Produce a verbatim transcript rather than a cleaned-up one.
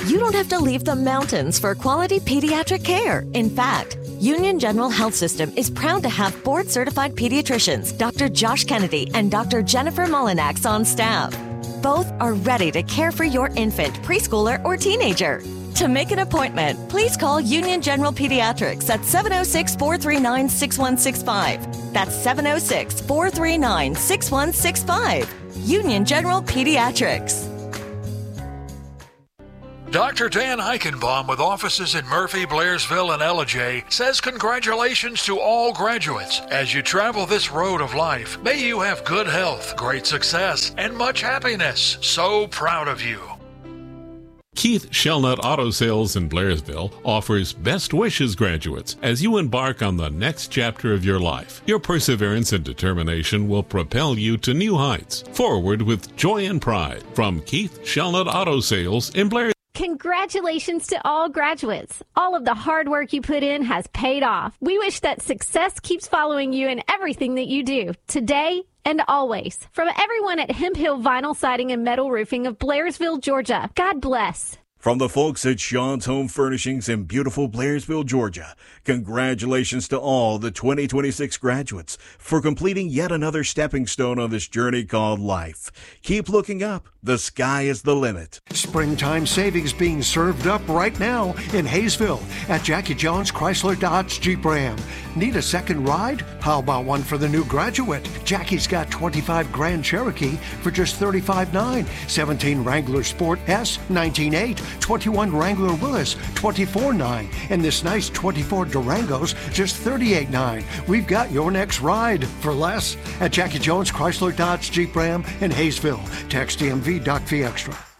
You don't have to leave the mountains for quality pediatric care. In fact, Union General Health System is proud to have board-certified pediatricians, Doctor Josh Kennedy and Doctor Jennifer Mullinax on staff. Both are ready to care for your infant, preschooler, or teenager. To make an appointment, please call Union General Pediatrics at seven oh six, four three nine, six one six five. That's seven oh six, four three nine, six one six five. Union General Pediatrics. Doctor Dan Eichenbaum with offices in Murphy, Blairsville, and Ellijay says congratulations to all graduates. As you travel this road of life, may you have good health, great success, and much happiness. So proud of you. Keith Shellnut Auto Sales in Blairsville offers best wishes graduates as you embark on the next chapter of your life. Your perseverance and determination will propel you to new heights. Forward with joy and pride from Keith Shellnut Auto Sales in Blairsville. Congratulations to all graduates. All of the hard work you put in has paid off. We wish that success keeps following you in everything that you do, today and always. From everyone at Hemp Hill Vinyl Siding and Metal Roofing of Blairsville, Georgia, God bless. From the folks at Sean's Home Furnishings in beautiful Blairsville, Georgia, congratulations to all the twenty twenty-six graduates for completing yet another stepping stone on this journey called life. Keep looking up. The sky is the limit. Springtime savings being served up right now in Hayesville at Jackie Jones Chrysler Dodge Jeep Ram. Need a second ride? How about one for the new graduate? Jackie's got twenty-five Grand Cherokee for just thirty-five nine, seventeen Wrangler Sport S, nineteen eight, twenty-one Wrangler Willis, twenty-four nine, and this nice twenty-four Durango's just thirty-eight nine. We've got your next ride for less at Jackie Jones Chrysler Dodge Jeep Ram in Hayesville. Text D M V Doc V Extra.